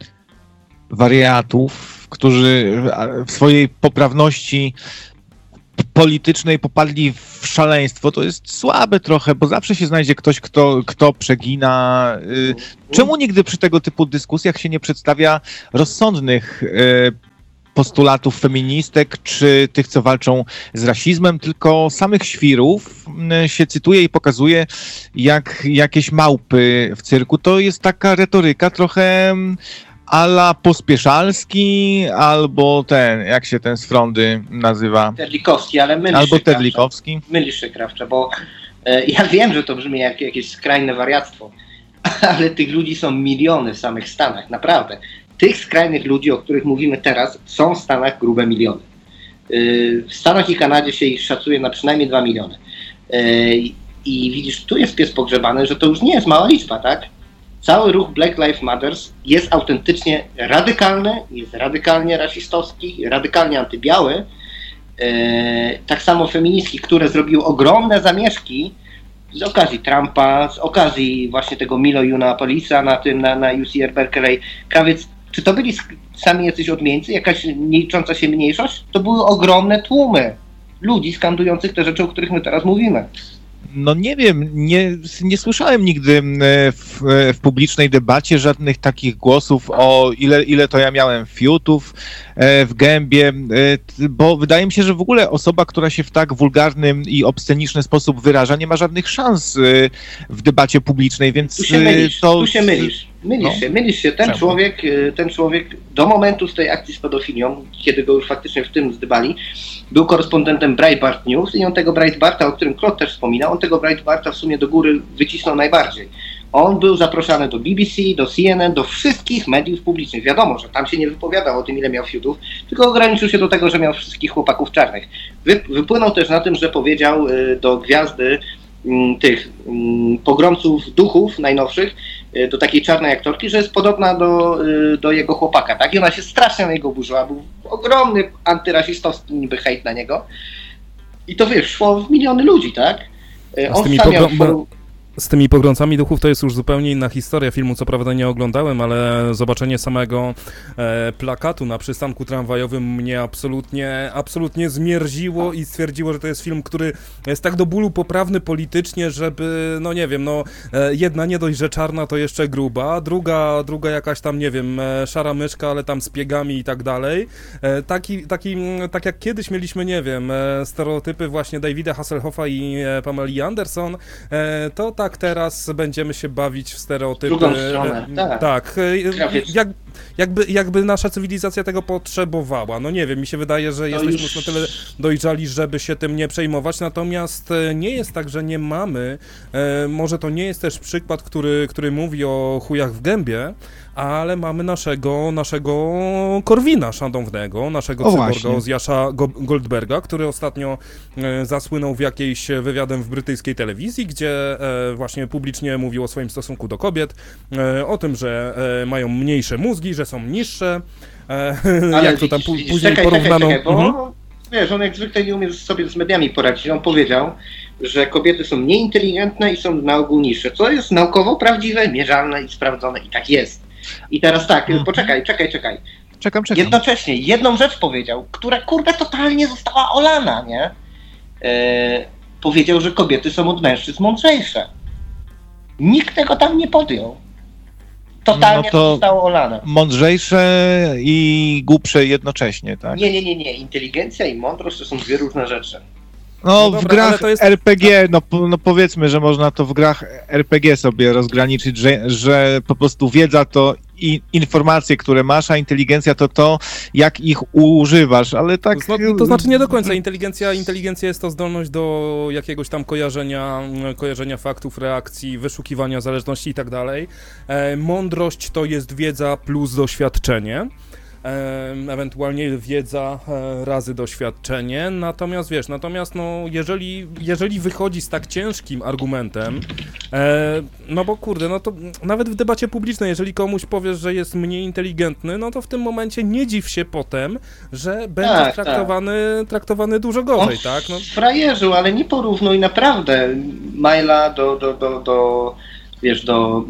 wariatów, którzy w swojej poprawności politycznej popadli w szaleństwo, to jest słabe trochę, bo zawsze się znajdzie ktoś, kto, kto przegina. Y, czemu nigdy przy tego typu dyskusjach się nie przedstawia rozsądnych y, postulatów feministek, czy tych, co walczą z rasizmem, tylko samych świrów się cytuje i pokazuje jak jakieś małpy w cyrku. To jest taka retoryka trochę a la Pospieszalski, albo ten, jak się ten z Frondy nazywa? Terlikowski, ale mylisz Albo się, Terlikowski. Krawcze. Mylisz się, Krawcze, bo e, ja wiem, że to brzmi jak jakieś skrajne wariactwo, ale tych ludzi są miliony w samych Stanach, naprawdę. Tych skrajnych ludzi, o których mówimy teraz, są w Stanach grube miliony. W Stanach i Kanadzie się ich szacuje na przynajmniej dwa miliony. I widzisz, tu jest pies pogrzebany, że to już nie jest mała liczba, tak? Cały ruch Black Lives Matter jest autentycznie radykalny, jest radykalnie rasistowski, radykalnie antybiały. Tak samo feministki, które zrobiły ogromne zamieszki z okazji Trumpa, z okazji właśnie tego Milo Yiannopoulosa na tym, na, na U C R Berkeley. Krawiec, czy to byli sami jacyś odmieńcy, jakaś nie licząca się mniejszość? To były ogromne tłumy ludzi skandujących te rzeczy, o których my teraz mówimy. No nie wiem, nie, nie słyszałem nigdy w, w publicznej debacie żadnych takich głosów o ile, ile to ja miałem fiutów w gębie, bo wydaje mi się, że w ogóle osoba, która się w tak wulgarny i obsceniczny sposób wyraża, nie ma żadnych szans w debacie publicznej, więc tu się mylisz, to... Tu się mylisz. Mylisz no. się, mylisz się. Ten Czemu? człowiek, ten człowiek do momentu z tej akcji z pedofilią, kiedy go już faktycznie w tym zdybali, był korespondentem Breitbart News i on tego Breitbarta, o którym Claude też wspominał, on tego Breitbarta w sumie do góry wycisnął najbardziej. On był zaproszony do B B C, do C N N, do wszystkich mediów publicznych. Wiadomo, że tam się nie wypowiadał o tym, ile miał fiutów, tylko ograniczył się do tego, że miał wszystkich chłopaków czarnych. Wy, wypłynął też na tym, że powiedział y, do gwiazdy y, tych y, pogromców duchów najnowszych, y, do takiej czarnej aktorki, że jest podobna do, y, do jego chłopaka, tak? I ona się strasznie na niego burzyła. Był ogromny antyrasistowski niby hejt na niego. I to wiesz, szło w miliony ludzi, tak? Y, on sam miał swoją... Z tymi pogromcami duchów to jest już zupełnie inna historia. Filmu co prawda nie oglądałem, ale zobaczenie samego e, plakatu na przystanku tramwajowym mnie absolutnie, absolutnie zmierziło i stwierdziło, że to jest film, który jest tak do bólu poprawny politycznie, żeby, no nie wiem, no e, jedna nie dość, że czarna, to jeszcze gruba, druga, druga jakaś tam, nie wiem, e, szara myszka, ale tam z piegami i tak dalej. E, taki, taki, tak jak kiedyś mieliśmy, nie wiem, e, stereotypy właśnie Davida Hasselhoffa i e, Pameli Anderson, e, to tak teraz będziemy się bawić w stereotypy. Drugą stronę, tak. Tak, jak, jakby, jakby nasza cywilizacja tego potrzebowała. No nie wiem, mi się wydaje, że to jesteśmy już na tyle dojrzali, żeby się tym nie przejmować, natomiast nie jest tak, że nie mamy, e, może to nie jest też przykład, który, który mówi o chujach w gębie, ale mamy naszego, naszego Korwina szanownego, naszego cyborga Ozjasza Goldberga, który ostatnio e, zasłynął w jakiejś wywiadem w brytyjskiej telewizji, gdzie e, właśnie publicznie mówił o swoim stosunku do kobiet, e, o tym, że e, mają mniejsze mózgi, że są niższe, e, ale jak to tam widzisz, później czekaj, porównano. Czekaj, czekaj, bo mhm. wiesz, on jak zwykle nie umie sobie z mediami poradzić. On powiedział, że kobiety są mniej inteligentne i są na ogół niższe, co jest naukowo prawdziwe, mierzalne i sprawdzone i tak jest. I teraz tak, mhm. poczekaj, czekaj, czekaj. Czekam, czekam. Jednocześnie jedną rzecz powiedział, która kurde totalnie została olana, nie? E, powiedział, że kobiety są od mężczyzn mądrzejsze. Nikt tego tam nie podjął. Totalnie no to zostało olane. Mądrzejsze i głupsze jednocześnie, tak? Nie, nie, nie, nie. Inteligencja i mądrość to są dwie różne rzeczy. No, No w dobra, grach to jest... R P G, no, no powiedzmy, że można to w grach R P G sobie rozgraniczyć, że, że po prostu wiedza to i informacje, które masz, a inteligencja to to, jak ich używasz, ale tak... To, to znaczy nie do końca. Inteligencja, inteligencja jest to zdolność do jakiegoś tam kojarzenia, kojarzenia faktów, reakcji, wyszukiwania zależności i tak dalej. Mądrość to jest wiedza plus doświadczenie. e, ewentualnie wiedza e, razy doświadczenie, natomiast wiesz, natomiast no, jeżeli, jeżeli wychodzi z tak ciężkim argumentem, e, no bo kurde, no to nawet w debacie publicznej, jeżeli komuś powiesz, że jest mniej inteligentny, no to w tym momencie nie dziw się potem, że będzie Tak, traktowany, traktowany dużo gorzej, On tak? No. frajerzył, ale nie porównuj naprawdę Maila do, do, do, do wiesz, do,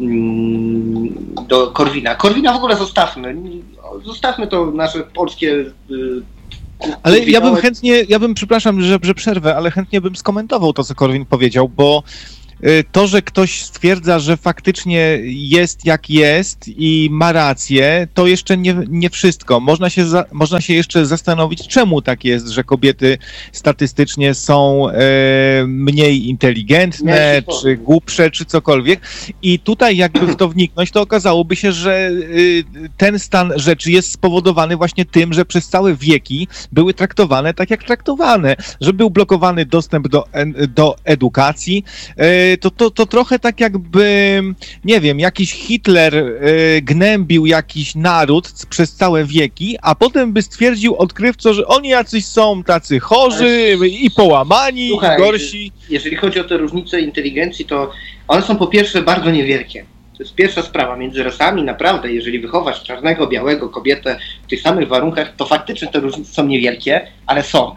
mm, do Korwina. Korwina w ogóle zostawmy. Zostawmy to nasze polskie... Yy, Ale ja bym chętnie, ja bym, przepraszam, że, że przerwę, ale chętnie bym skomentował to, co Korwin powiedział, bo to, że ktoś stwierdza, że faktycznie jest jak jest i ma rację, to jeszcze nie, nie wszystko. Można się, za, można się jeszcze zastanowić, czemu tak jest, że kobiety statystycznie są e, mniej inteligentne, czy głupsze, czy cokolwiek. I tutaj jakby w to wniknąć, to okazałoby się, że y, ten stan rzeczy jest spowodowany właśnie tym, że przez całe wieki były traktowane tak, jak traktowane, że był blokowany dostęp do, do edukacji, y, To, to, to trochę tak jakby, nie wiem, jakiś Hitler y, gnębił jakiś naród przez całe wieki, a potem by stwierdził odkrywco, że oni jacyś są tacy chorzy ale... i połamani, słuchaj, i gorsi. Jeżeli chodzi o te różnice inteligencji, to one są po pierwsze bardzo niewielkie. To jest pierwsza sprawa. Między rasami naprawdę, jeżeli wychowasz czarnego, białego, kobietę w tych samych warunkach, to faktycznie te różnice są niewielkie, ale są.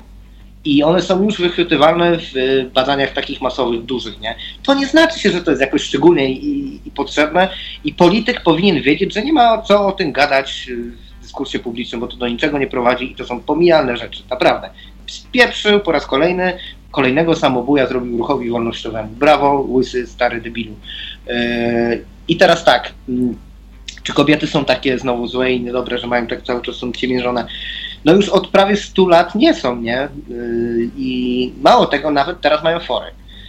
I one są już wychwytywalne w badaniach takich masowych, dużych, nie? To nie znaczy się, że to jest jakoś szczególne i, i potrzebne i polityk powinien wiedzieć, że nie ma co o tym gadać w dyskursie publicznym, bo to do niczego nie prowadzi i to są pomijalne rzeczy, naprawdę. Spieprzył po raz kolejny, kolejnego samobuja zrobił ruchowi wolnościowemu. Brawo, łysy, stary debilu. Yy, I teraz tak, yy, czy kobiety są takie znowu złe i niedobre, że mają tak cały czas są ciemiężone? No już od prawie stu lat nie są, nie? Yy, I mało tego, nawet teraz mają fory.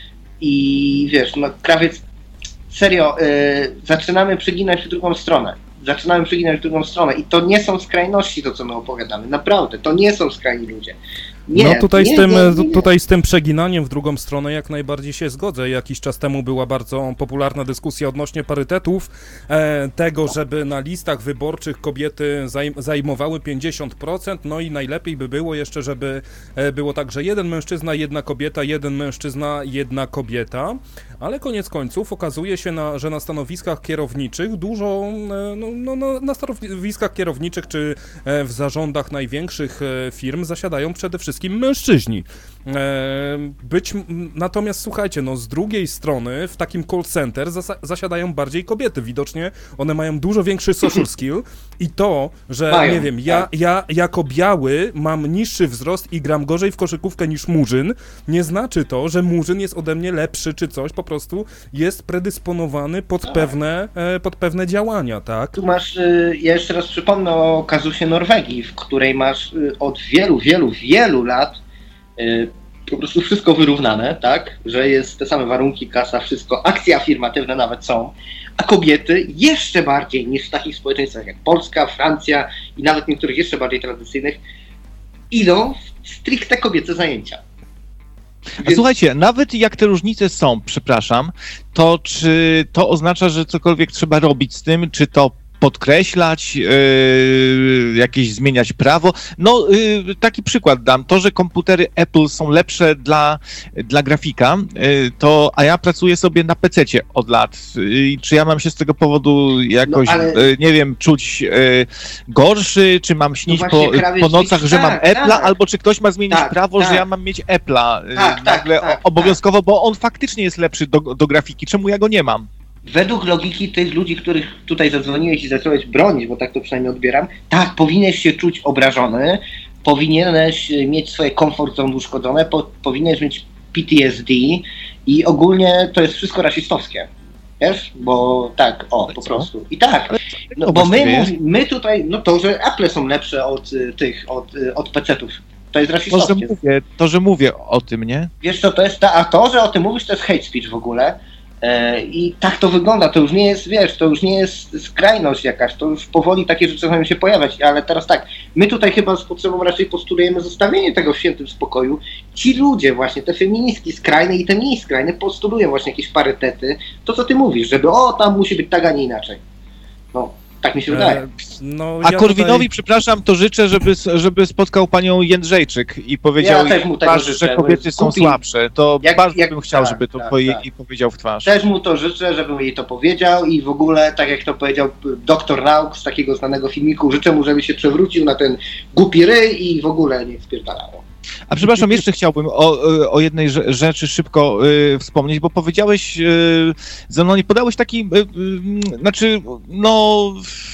I wiesz, no krawiec, serio, yy, zaczynamy przeginać w drugą stronę. Zaczynamy przeginać w drugą stronę i to nie są skrajności, to co my opowiadamy. Naprawdę, to nie są skrajni ludzie. Nie, no tutaj, nie, z tym, nie, nie, nie. tutaj z tym przeginaniem w drugą stronę jak najbardziej się zgodzę. Jakiś czas temu była bardzo popularna dyskusja odnośnie parytetów, e, tego, żeby na listach wyborczych kobiety zajm- zajmowały pięćdziesiąt procent, no i najlepiej by było jeszcze, żeby e, było tak, że jeden mężczyzna, jedna kobieta, jeden mężczyzna, jedna kobieta, ale koniec końców okazuje się, na, że na stanowiskach kierowniczych dużo, e, no, no, no, na stanowiskach kierowniczych czy e, w zarządach największych e, firm zasiadają przede wszystkim mężczyźni. Być, natomiast słuchajcie, no z drugiej strony w takim call center zasa- zasiadają bardziej kobiety. Widocznie one mają dużo większy social skill i to, że mają, nie wiem, ja, tak. ja jako biały mam niższy wzrost i gram gorzej w koszykówkę niż Murzyn, nie znaczy to, że Murzyn jest ode mnie lepszy czy coś, po prostu jest predysponowany pod, tak. pewne, pod pewne działania, tak? Tu masz, ja jeszcze raz przypomnę o kazusie Norwegii, w której masz od wielu, wielu, wielu lat po prostu wszystko wyrównane, tak, że jest te same warunki, kasa, wszystko, akcje afirmatywne nawet są, a kobiety jeszcze bardziej niż w takich społeczeństwach jak Polska, Francja i nawet niektórych jeszcze bardziej tradycyjnych idą w stricte kobiece zajęcia. A słuchajcie, nawet jak te różnice są, przepraszam, to czy to oznacza, że cokolwiek trzeba robić z tym, czy to podkreślać, yy, jakieś zmieniać prawo. No, yy, taki przykład dam. To, że komputery Apple są lepsze dla, dla grafika, yy, to, a ja pracuję sobie na pececie od lat. Yy, czy ja mam się z tego powodu jakoś, no, ale... yy, nie wiem, czuć yy, gorszy, czy mam śnić no po, po nocach, że tak, mam Apple'a, tak. Albo czy ktoś ma zmienić tak, prawo, tak. że ja mam mieć Apple'a yy, tak, nagle tak, tak, obowiązkowo, tak. Bo on faktycznie jest lepszy do, do grafiki. Czemu ja go nie mam? Według logiki tych ludzi, których tutaj zadzwoniłeś i zacząłeś bronić, bo tak to przynajmniej odbieram, tak, powinieneś się czuć obrażony, powinieneś mieć swoje comfort zone uszkodzone, po, powinieneś mieć P T S D i ogólnie to jest wszystko rasistowskie. Wiesz? Bo tak, o, po prostu. I tak, no, bo my, mówi, my tutaj, no to, że Apple są lepsze od tych, od, od pecetów. To jest rasistowskie. To, że mówię, to, że mówię o tym, nie? Wiesz co, to jest ta, a to, że o tym mówisz, to jest hate speech w ogóle. I tak to wygląda, to już nie jest, wiesz, to już nie jest skrajność jakaś, to już powoli takie rzeczy zaczynają się pojawiać, ale teraz tak, my tutaj chyba z potrzebą raczej postulujemy zostawienie tego w świętym spokoju. Ci ludzie właśnie, te feministki skrajne i te mniej skrajne postulują właśnie jakieś parytety, to co ty mówisz, żeby o, tam musi być tak, a nie inaczej. No. Tak mi się wydaje. E, no, A ja Korwinowi, tutaj... przepraszam, to życzę, żeby, żeby spotkał panią Jędrzejczyk i powiedział Ja też mu tego twarz, życzę, że bo kobiety jest są głupi. słabsze. To Jak- bardzo jak- bym chciał, tak, żeby to tak, po jej tak. powiedział w twarz. Też mu to życzę, żebym jej to powiedział i w ogóle, tak jak to powiedział doktor nauk z takiego znanego filmiku, życzę mu, żeby się przewrócił na ten głupi ryj i w ogóle nie spierdalało. A przepraszam, jeszcze chciałbym o, o jednej rze- rzeczy szybko y, wspomnieć, bo powiedziałeś, y, Zenonie, podałeś taki, y, y, znaczy, no,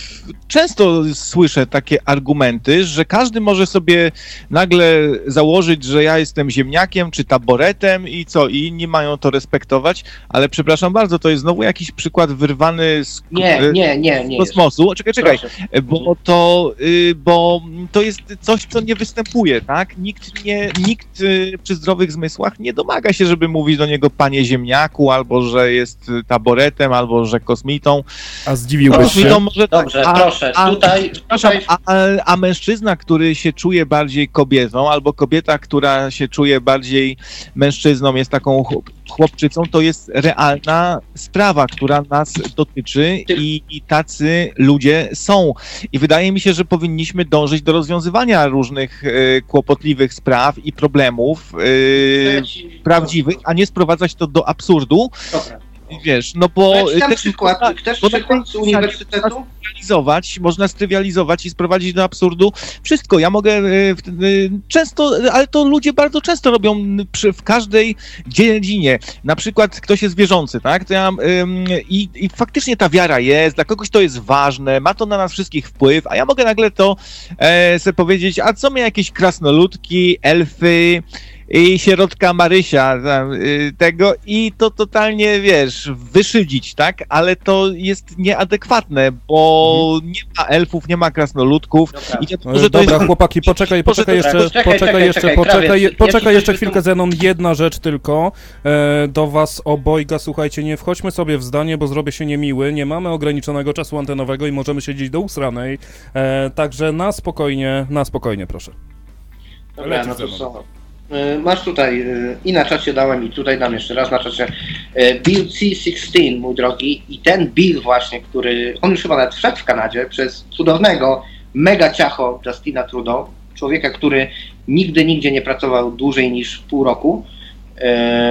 często słyszę takie argumenty, że każdy może sobie nagle założyć, że ja jestem ziemniakiem czy taboretem i co, i inni mają to respektować, ale przepraszam bardzo, to jest znowu jakiś przykład wyrwany z, Nie, y, nie, nie, nie. z kosmosu. Czekaj, czekaj. Proszę. Bo to, y, bo to jest coś, co nie występuje, tak? Nikt, nie, nikt y, przy zdrowych zmysłach nie domaga się, żeby mówić do niego panie ziemniaku, albo że jest y, taboretem, albo że kosmitą. A zdziwiłbyś Kosmitą się? może Dobrze, tak, a, proszę, a, tutaj, przepraszam, tutaj a, a mężczyzna, który się czuje bardziej kobietą, albo kobieta, która się czuje bardziej mężczyzną, jest taką chłop- chłopczycą, to jest realna sprawa, która nas dotyczy i, i tacy ludzie są. I wydaje mi się, że powinniśmy dążyć do rozwiązywania różnych e, kłopotliwych spraw i problemów e, ja ci- prawdziwych, a nie sprowadzać to do absurdu. Dobra. Wiesz, no bo Ja ci dam też przykład, można- chcesz bo na tej przykład z zasadzie uniwersytetu? strywializować, można strywializować i sprowadzić do absurdu wszystko. Ja mogę e, w- e, często, ale to ludzie bardzo często robią przy, w każdej dziedzinie. Na przykład ktoś jest wierzący, tak? To ja, ym, i, I faktycznie ta wiara jest, dla kogoś to jest ważne, ma to na nas wszystkich wpływ, a ja mogę nagle to e, sobie powiedzieć, a co mnie jakieś krasnoludki, elfy i sierotka Marysia tam, y, tego i to totalnie, wiesz, wyszydzić, tak? Ale to jest nieadekwatne, bo Mhm. nie ma elfów, nie ma krasnoludków Dobra. i to, E, że to Dobra, jest... chłopaki, poczekaj, Może poczekaj to- jeszcze, Czekaj, poczekaj czekaj, jeszcze, czekaj, poczekaj, krawiec, ja ci poczekaj coś jeszcze wytłum- chwilkę, Zenon, jedna rzecz tylko e, do was obojga, słuchajcie, nie wchodźmy sobie w zdanie, bo zrobię się niemiły, nie mamy ograniczonego czasu antenowego i możemy siedzieć do usranej, e, także na spokojnie, na spokojnie, proszę. Dobra, Leci no to ze mną. co? Y, Masz tutaj, y, i na czacie dałem, i tutaj dam jeszcze raz na czacie, y, Bill C szesnaście, mój drogi, i ten Bill właśnie, który, on już chyba nawet wszedł w Kanadzie przez cudownego, mega ciacho Justina Trudeau, człowieka, który nigdy, nigdzie nie pracował dłużej niż pół roku, y,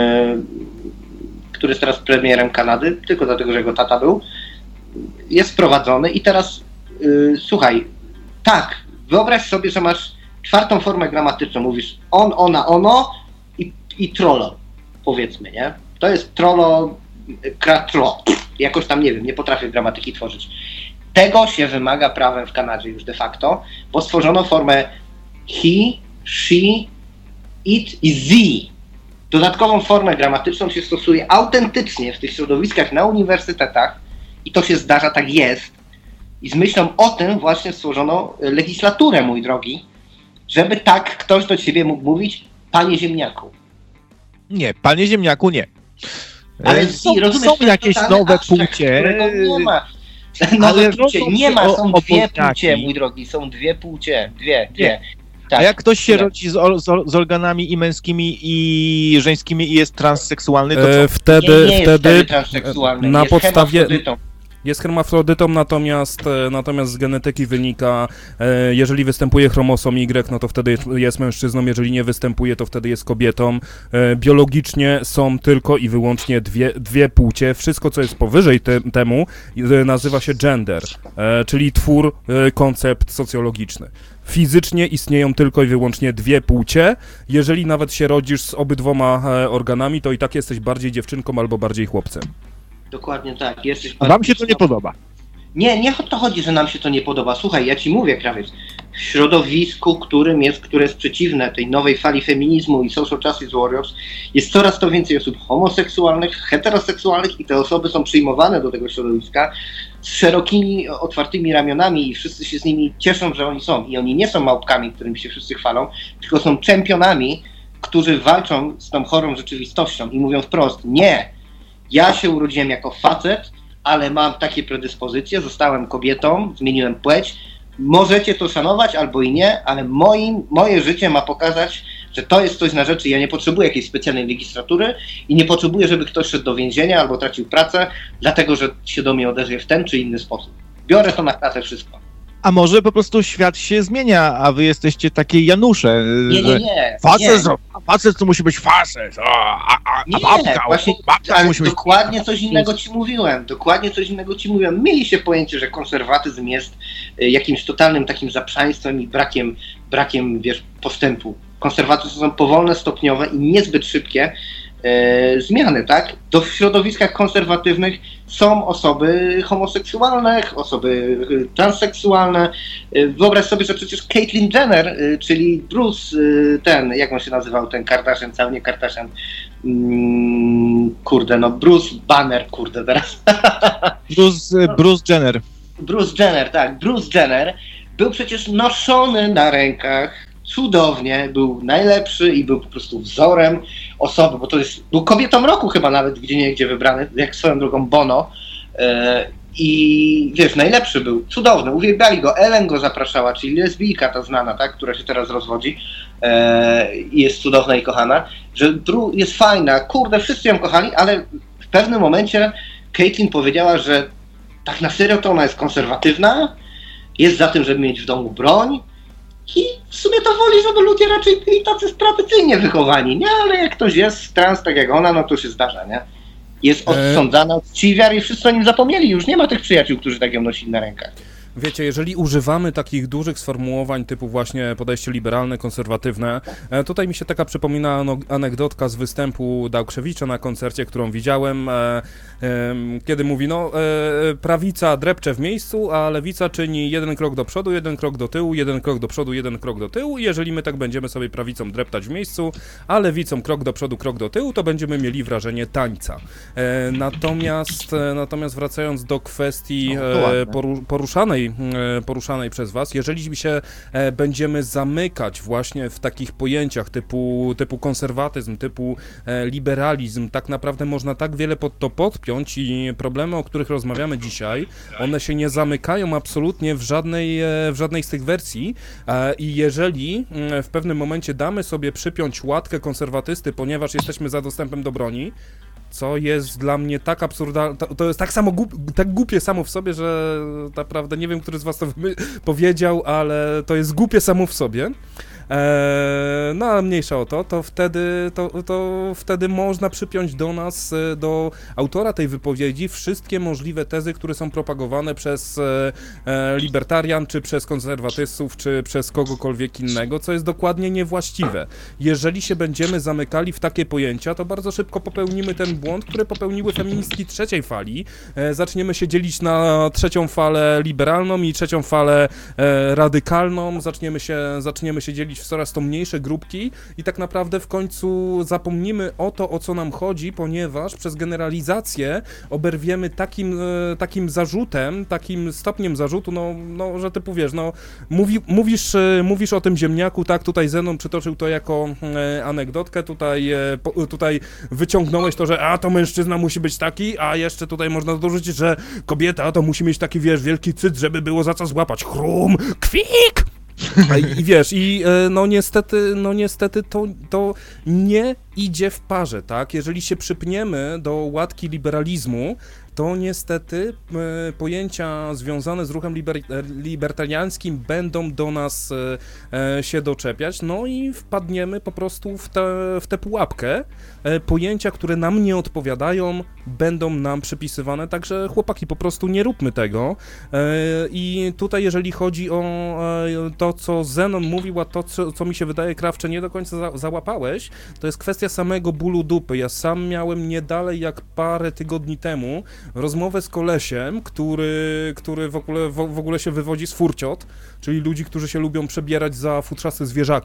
który jest teraz premierem Kanady, tylko dlatego, że jego tata był, jest sprowadzony i teraz, y, słuchaj, tak, wyobraź sobie, że masz czwartą formę gramatyczną, mówisz on, ona, ono i, i trollo, powiedzmy, nie? To jest trollo, kratro, jakoś tam, nie wiem, nie potrafię gramatyki tworzyć. Tego się wymaga prawem w Kanadzie już de facto, bo stworzono formę he, she, it i ze. Dodatkową formę gramatyczną się stosuje autentycznie w tych środowiskach na uniwersytetach i to się zdarza, tak jest. I z myślą o tym właśnie stworzono legislaturę, mój drogi, żeby tak ktoś do ciebie mógł mówić, panie ziemniaku. Nie, panie ziemniaku, nie. Ale E, są, rozumiesz, są to jest jakieś totalny nowe abstrakt, płcie, którego nie ma. ale Nowe płcie, rodzą nie się ma, o- są dwie obozniaki. płcie, mój drogi, są dwie płcie, dwie, dwie. Tak, a jak ktoś się tyle. rodzi z, or- z, or- z organami i męskimi i żeńskimi i jest transseksualny, to co? E, wtedy, nie, nie jest wtedy wtedy transseksualny, na jest podstawie, hermafrodytą. jest hermafrodytą, natomiast, e, natomiast z genetyki wynika, e, jeżeli występuje chromosom Y, no to wtedy jest- jest mężczyzną, jeżeli nie występuje, to wtedy jest kobietą. E, biologicznie są tylko i wyłącznie dwie, dwie płcie. Wszystko, co jest powyżej te, temu, e, nazywa się gender, e, czyli twór, e, koncept socjologiczny. Fizycznie istnieją tylko i wyłącznie dwie płcie. Jeżeli nawet się rodzisz z obydwoma e, organami, to i tak jesteś bardziej dziewczynką albo bardziej chłopcem. Dokładnie tak. Jesteś A wam się to nie podoba. Nie, nie o to chodzi, że nam się to nie podoba. Słuchaj, ja ci mówię, krawiec, w środowisku, którym jest, które jest przeciwne tej nowej fali feminizmu i social justice warriors, jest coraz to więcej osób homoseksualnych, heteroseksualnych i te osoby są przyjmowane do tego środowiska z szerokimi, otwartymi ramionami i wszyscy się z nimi cieszą, że oni są. I oni nie są małpkami, którymi się wszyscy chwalą, tylko są czempionami, którzy walczą z tą chorą rzeczywistością i mówią wprost, nie, ja się urodziłem jako facet, ale mam takie predyspozycje, zostałem kobietą, zmieniłem płeć, możecie to szanować albo i nie, ale moim, moje życie ma pokazać, że to jest coś na rzeczy, ja nie potrzebuję jakiejś specjalnej legislatury i nie potrzebuję, żeby ktoś szedł do więzienia albo tracił pracę, dlatego że się do mnie odezwie w ten czy inny sposób. Biorę to na klatę wszystko. A może po prostu świat się zmienia, a wy jesteście takie Janusze. Nie, nie, że nie. Facet, nie. a facet to musi być facet, a, a, a Nie, babka, właśnie, babka ale musi być... dokładnie coś innego ci mówiłem, dokładnie coś innego ci mówiłem. Mieliście pojęcie, że konserwatyzm jest y, jakimś totalnym takim zaprzaństwem i brakiem, brakiem, wiesz, postępu. Konserwatyzm są powolne, stopniowe i niezbyt szybkie y, zmiany, tak? Do, w środowiskach konserwatywnych są osoby homoseksualne, osoby y, transseksualne. Y, wyobraź sobie, że przecież Caitlyn Jenner, y, czyli Bruce, y, ten, jak on się nazywał, ten Kardashian, cały nie Kardashian, Mm, kurde, no Bruce Banner, kurde teraz. Bruce, Bruce Jenner. Bruce Jenner, tak, Bruce Jenner był przecież noszony na rękach cudownie, był najlepszy i był po prostu wzorem osoby, bo to jest, był kobietą roku chyba nawet gdzie nie gdzie wybrany, jak swoją drugą Bono. E, I wiesz, najlepszy był, cudowny, uwielbiali go, Ellen go zapraszała, czyli lesbijka ta znana, tak, która się teraz rozwodzi e, i jest cudowna i kochana, że Drew jest fajna, kurde, wszyscy ją kochali, ale w pewnym momencie Caitlyn powiedziała, że tak na serio to ona jest konserwatywna, jest za tym, żeby mieć w domu broń i w sumie to woli, żeby ludzie raczej byli tacy tradycyjnie wychowani, nie, ale jak ktoś jest trans tak jak ona, no to się zdarza, nie? Jest odsądzana od czci wiary i wszyscy o nim zapomnieli. Już nie ma tych przyjaciół, którzy tak ją nosili na rękach. Wiecie, jeżeli używamy takich dużych sformułowań typu właśnie podejście liberalne, konserwatywne, e, tutaj mi się taka przypomina no, anegdotka z występu Dałkrzewicza na koncercie, którą widziałem, e, e, kiedy mówi, no e, prawica drepcze w miejscu, a lewica czyni jeden krok do przodu, jeden krok do tyłu, jeden krok do przodu, jeden krok do tyłu i jeżeli my tak będziemy sobie prawicą dreptać w miejscu, a lewicą krok do przodu, krok do tyłu, to będziemy mieli wrażenie tańca. E, natomiast, e, natomiast wracając do kwestii e, poru, poruszanej poruszanej przez was, jeżeli się e, będziemy zamykać właśnie w takich pojęciach typu, typu konserwatyzm, typu e, liberalizm, tak naprawdę można tak wiele pod to podpiąć i problemy, o których rozmawiamy dzisiaj, one się nie zamykają absolutnie w żadnej, e, w żadnej z tych wersji e, i jeżeli e, w pewnym momencie damy sobie przypiąć łatkę konserwatysty, ponieważ jesteśmy za dostępem do broni, co jest dla mnie tak absurdalne, to, to jest tak samo głup, tak głupie samo w sobie, że naprawdę nie wiem, który z was to powiedział, ale to jest głupie samo w sobie. Eee, no ale mniejsza o to, to wtedy, to, to wtedy można przypiąć do nas, do autora tej wypowiedzi wszystkie możliwe tezy, które są propagowane przez e, libertarian, czy przez konserwatystów, czy przez kogokolwiek innego, co jest dokładnie niewłaściwe. Jeżeli się będziemy zamykali w takie pojęcia, to bardzo szybko popełnimy ten błąd, który popełniły feministki trzeciej fali. E, zaczniemy się dzielić na trzecią falę liberalną i trzecią falę e, radykalną, zaczniemy się, zaczniemy się dzielić w coraz to mniejsze grupki i tak naprawdę w końcu zapomnimy o to, o co nam chodzi, ponieważ przez generalizację oberwiemy takim, e, takim zarzutem, takim stopniem zarzutu, no, no że ty powiesz, no mówi, mówisz, e, mówisz o tym ziemniaku, tak, tutaj Zenon przytoczył to jako e, anegdotkę, tutaj, e, po, tutaj wyciągnąłeś to, że a to mężczyzna musi być taki, a jeszcze tutaj można dorzucić, że kobieta to musi mieć taki, wiesz, wielki cyt, żeby było za co złapać. Chrum, kwik! I, I wiesz, i no niestety, no niestety to, to nie idzie w parze, tak? Jeżeli się przypniemy do łatki liberalizmu, to niestety e, pojęcia związane z ruchem liber, libertariańskim będą do nas e, się doczepiać, no i wpadniemy po prostu w, te, w tę pułapkę. E, pojęcia, które nam nie odpowiadają, będą nam przypisywane, także chłopaki, po prostu nie róbmy tego. E, I tutaj, jeżeli chodzi o e, to, co Zenon mówił, a to, co, co mi się wydaje, Krawcze, nie do końca za, załapałeś, to jest kwestia samego bólu dupy. Ja sam miałem nie dalej jak parę tygodni temu rozmowę z kolesiem, który, który w, ogóle, w, w ogóle się wywodzi z furciot, czyli ludzi, którzy się lubią przebierać za futrzaste zwierzaki.